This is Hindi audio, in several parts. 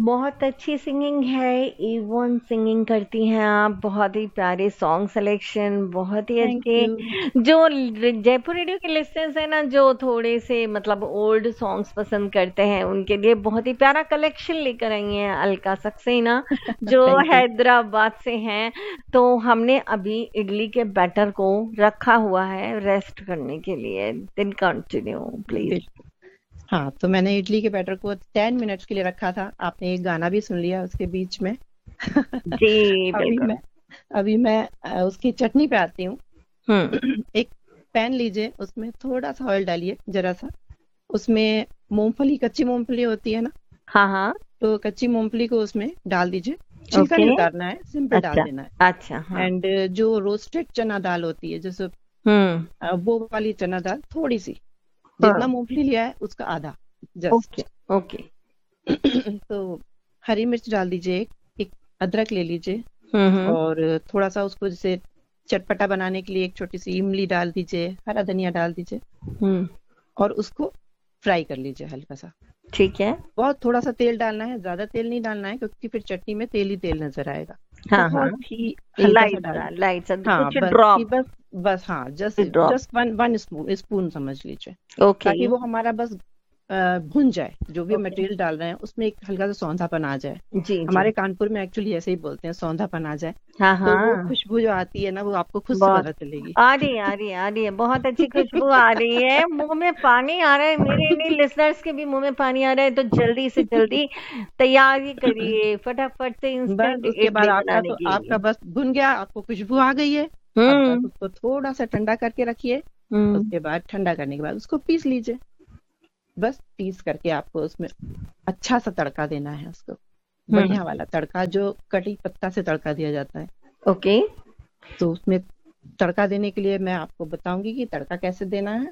बहुत अच्छी सिंगिंग है, इवन सिंगिंग करती हैं आप, बहुत ही प्यारे सॉन्ग सिलेक्शन, बहुत ही थैंक अच्छे। यू। जो जयपुर रेडियो के लिस्टेंस है ना, जो थोड़े से मतलब ओल्ड सॉन्ग्स पसंद करते हैं, उनके लिए बहुत ही प्यारा कलेक्शन लेकर आई हैं अलका सक्सेना, जो थैंक यू। हैदराबाद से हैं। तो हमने अभी इडली के बैटर को रखा हुआ है रेस्ट करने के लिए। दिन कंटिन्यू प्लीज। बिल्कुल। हाँ, तो मैंने इडली के बैटर को 10 मिनट्स के लिए रखा था। आपने एक गाना भी सुन लिया उसके बीच में। जी अभी बिल्कुल। मैं अभी मैं उसकी चटनी पे आती हूँ। हम्म। एक पैन लीजिए, उसमें थोड़ा सा ऑयल डालिए, जरा सा। उसमें मूंगफली, कच्ची मूंगफली होती है ना, हाँ हाँ। तो कच्ची मूंगफली को उसमें डाल दीजिए। छिलका ओके। नहीं उतारना है, सिंपल डाल अच्छा। देना है। अच्छा हाँ। एंड जो रोस्टेड चना दाल होती है, जैसे हम्म। वो वाली चना दाल थोड़ी सी, जितना हाँ। मूंगफली लिया है उसका आधा, ओके। जस्ट। ओके। तो हरी मिर्च डाल दीजिए, एक अदरक ले लीजिए, हम्म। और थोड़ा सा उसको जैसे चटपटा बनाने के लिए एक छोटी सी इमली डाल दीजिए, हरा धनिया डाल दीजिए, हम्म। और उसको फ्राई कर लीजिए हल्का सा। ठीक है। बहुत थोड़ा सा तेल डालना है, ज्यादा तेल नहीं डालना है, क्योंकि फिर चटनी में तेल ही तेल नजर आएगा। हाँ हाँ। बहुत ही हल्का सा लाइट डाल। सा, लाइट सा, हाँ, कुछ बस कि ड्रॉप। बस, हाँ, just drop. Just one one spoon spoon समझ लीजिए, ओके। ताकि वो हमारा बस भुन जाए। जो भी ओके। मटेरियल डाल रहे हैं उसमें एक हल्का सा सौंधापन आ जाए। जी जी। हमारे कानपुर में एक्चुअली ऐसे ही बोलते हैं, सौंधापन आ जाए। हाँ तो वो हाँ। खुशबू जो आती है ना, वो आपको खुद से बहुत पता चलेगी। आ रही है, आ रही है, आ रही है, बहुत अच्छी खुशबू आ रही है, मुंह में पानी आ रहा है, मेरे नहीं लिसनर्स के भी मुंह में पानी आ रहा है। तो जल्दी से जल्दी तैयारी करिए फटाफट से बस इंस्टेंट उसके बाद इडली बनाने के आपका लिए। बस भुन गया, आपको खुशबू आ गई है। अब बस हम्म। उसको थोड़ा सा ठंडा करके रखिए। हम्म। उसके बाद ठंडा करने के बाद उसको पीस लीजिए। बस पीस करके आपको उसमें अच्छा सा तड़का देना है उसको, हम्म। बढ़िया वाला तड़का जो कड़ी पत्ता से तड़का दिया जाता है। ओके। तो उसमें तड़का देने के लिए मैं आपको बताऊंगी कि तड़का कैसे देना है।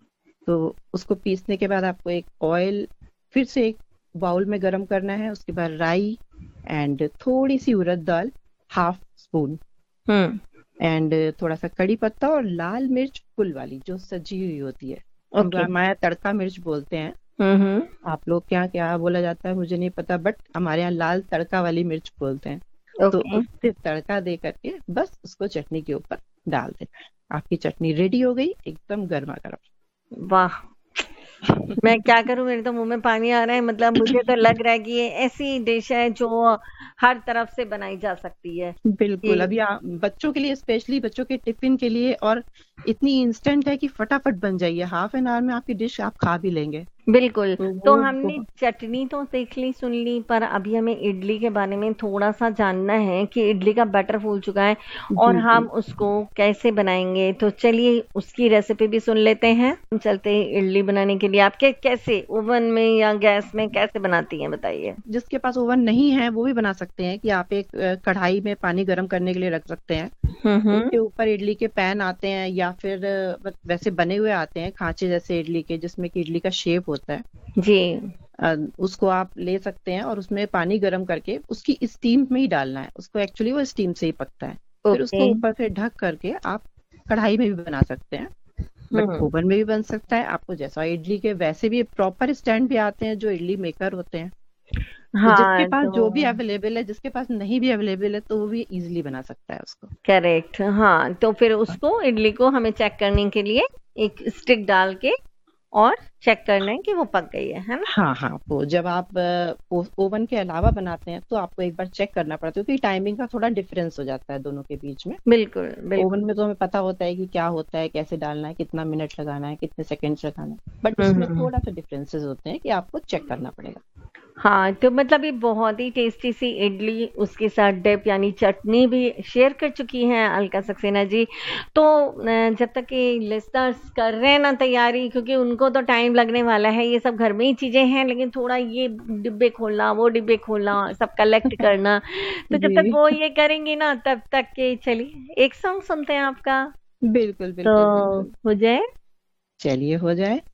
तो उसको पीसने के बाद आपको एक ऑयल फिर से एक बाउल में गरम करना है। उसके बाद राई एंड थोड़ी सी उड़द दाल, हाफ स्पून, हम्म। एंड थोड़ा सा कड़ी पत्ता, और लाल मिर्च फुल वाली जो सजी हुई होती है। हम ओके। हमारे तड़का मिर्च बोलते हैं। हम्म। आप लोग क्या क्या बोला जाता है मुझे नहीं पता, बट हमारे यहाँ लाल तड़का वाली मिर्च बोलते हैं। तो ओके। उससे तड़का दे करके बस उसको चटनी के ऊपर डाल देना है। आपकी चटनी रेडी हो गई, एकदम गर्मा वाह। गर्म। मैं क्या करूं, मेरे तो मुंह में पानी आ रहा है, मतलब मुझे तो लग रहा है कि ये ऐसी डिश है जो हर तरफ से बनाई जा सकती है बिल्कुल। कि। अभी बच्चों के लिए, स्पेशली बच्चों के टिफिन के लिए, और इतनी इंस्टेंट है कि फटाफट बन जाइए, हाफ एन आवर में आपकी डिश आप खा भी लेंगे। बिल्कुल। तो तो वो हमने बहुत। चटनी तो देख ली सुन ली, पर अभी हमें इडली के बारे में थोड़ा सा जानना है कि इडली का बैटर फूल चुका है और जी हम जी। उसको कैसे बनाएंगे। तो चलिए उसकी रेसिपी भी सुन लेते हैं। हम चलते हैं इडली बनाने के लिए। आपके कैसे, ओवन में या गैस में, कैसे बनाती हैं बताइए। जिसके पास ओवन नहीं है वो भी बना सकते हैं, कि आप एक कढ़ाई में पानी गर्म करने के लिए रख सकते हैं। हम्म। उसके ऊपर इडली के पैन आते हैं, या फिर वैसे बने हुए आते हैं खांचे जैसे इडली के, जिसमें कि इडली का शेप होता है। जी। उसको आप ले सकते हैं, और उसमें पानी गर्म करके उसकी स्टीम में ही डालना है उसको। एक्चुअली वो स्टीम से ही पकता है। फिर ओके। उसको ऊपर से ढक करके आप कढ़ाई में भी बना सकते हैं, बट हम्म। ओवन में भी बन सकता है। आपको जैसा इडली के वैसे भी प्रॉपर स्टैंड भी आते हैं जो इडली मेकर होते हैं। तो जिसके हाँ पास जो भी तो अवेलेबल है, जिसके पास नहीं भी अवेलेबल है, तो वो भी इजीली बना सकता है उसको। करेक्ट। हाँ तो फिर उसको, इडली को हमें चेक करने के लिए एक स्टिक डाल के और चेक करना है कि वो पक गई है ना। हाँ हाँ, वो जब आप ओवन के अलावा बनाते हैं तो आपको एक बार चेक करना पड़ता है, क्योंकि टाइमिंग का थोड़ा डिफरेंस हो जाता है दोनों के बीच में। बिल्कुल बिल्कुल। ओवन में तो हमें पता होता है कि क्या होता है, कैसे डालना है, कितना मिनट लगाना है, कितने सेकंड्स लगाना है, बट उसमें हम्म। थोड़ा सा डिफरेंसेस होते हैं कि आपको चेक करना पड़ेगा। हाँ तो मतलब ये बहुत ही टेस्टी सी इडली, उसके साथ डिप यानी चटनी भी शेयर कर चुकी हैं अलका सक्सेना जी। तो जब तक ये लिस्टर्स कर रहे हैं ना तैयारी, क्योंकि उनको तो टाइम लगने वाला है, ये सब घर में ही चीजें हैं, लेकिन थोड़ा ये डिब्बे खोलना, वो डिब्बे खोलना, सब कलेक्ट करना। तो जब तक जी, वो ये करेंगी ना, तब तक के चलिए एक सॉन्ग सुनते हैं आपका। बिल्कुल तो बिल्कुल बिल्कुल। हो जाए। चलिए हो जाए।